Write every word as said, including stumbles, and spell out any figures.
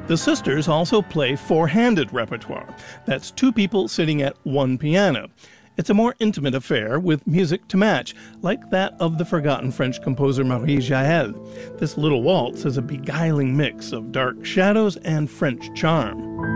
The sisters also play four-handed repertoire. That's two people sitting at one piano. It's a more intimate affair with music to match, like that of the forgotten French composer Marie Jaël. This little waltz is a beguiling mix of dark shadows and French charm.